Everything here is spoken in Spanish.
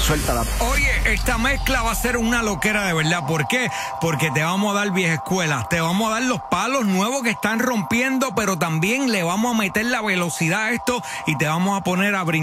Suéltala. Oye, esta mezcla va a ser una loquera de verdad. ¿Por qué? Porque te vamos a dar vieja escuela, te vamos a dar los palos nuevos que están rompiendo, pero también le vamos a meter la velocidad a esto y te vamos a poner a brincar